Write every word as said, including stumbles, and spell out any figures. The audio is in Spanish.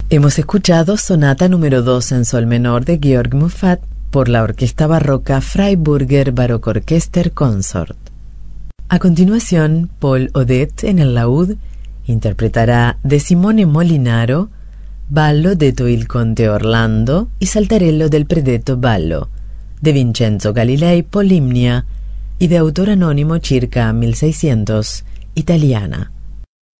Hemos escuchado Sonata número dos en sol menor de Georg Muffat por la orquesta barroca Freiburger Barockorchester Consort. A continuación, Paul Odette en el laúd interpretará de Simone Molinaro, Ballo detto il Conte Orlando y Saltarello del predetto ballo, de Vincenzo Galilei Polimnia y de autor anónimo circa mil seiscientos, italiana.